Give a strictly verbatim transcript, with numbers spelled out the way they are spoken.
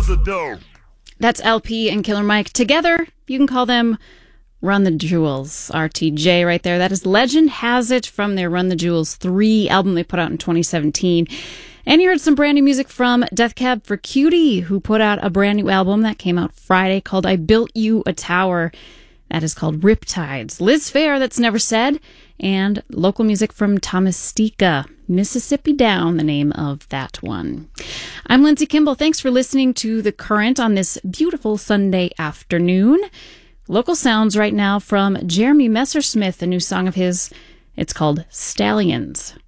was a dope. That's L P and Killer Mike. Together, you can call them Run the Jewels. R T J right there. That is Legend Has It from their Run the Jewels three album they put out in twenty seventeen. And you heard some brand new music from Death Cab for Cutie, who put out a brand new album that came out Friday called I Built You a Tower. That is called Riptides. Liz Phair, That's Never Said, and local music from Thomas Stika. Mississippi Down, the name of that one. I'm Lindsay Kimball. Thanks for listening to The Current on this beautiful Sunday afternoon. Local sounds right now from Jeremy Messersmith, a new song of his. It's called Stallions.